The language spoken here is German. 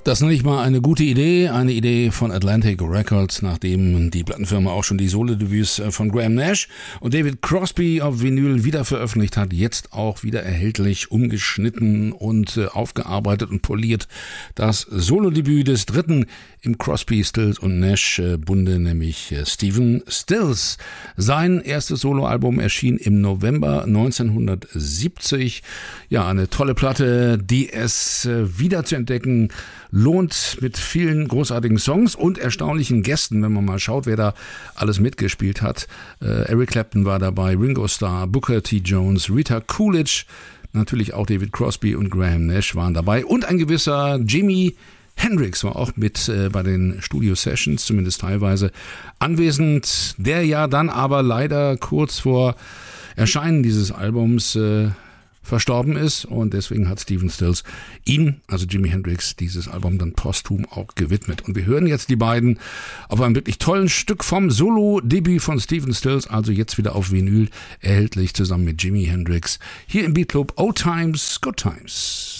Das nenne ich mal eine gute Idee, eine Idee von Atlantic Records, nachdem die Plattenfirma auch schon die Solo-Debüts von Graham Nash und David Crosby auf Vinyl wieder veröffentlicht hat, jetzt auch wieder erhältlich, umgeschnitten und aufgearbeitet und poliert. Das Solo-Debüt des dritten im Crosby, Stills und Nash Bunde, nämlich Stephen Stills. Sein erstes Soloalbum erschien im November 1970. Ja, eine tolle Platte, die es wieder zu entdecken lohnt, mit vielen großartigen Songs und erstaunlichen Gästen, wenn man mal schaut, wer da alles mitgespielt hat. Eric Clapton war dabei, Ringo Starr, Booker T. Jones, Rita Coolidge, natürlich auch David Crosby und Graham Nash waren dabei und ein gewisser Jimi Hendrix war auch mit bei den Studio-Sessions, zumindest teilweise, anwesend, der ja dann aber leider kurz vor Erscheinen dieses Albums verstorben ist und deswegen hat Stephen Stills ihn, also Jimi Hendrix, dieses Album dann posthum auch gewidmet. Und wir hören jetzt die beiden auf einem wirklich tollen Stück vom Solo-Debüt von Stephen Stills, also jetzt wieder auf Vinyl erhältlich, zusammen mit Jimi Hendrix, hier im Beat Club Old Times, Good Times.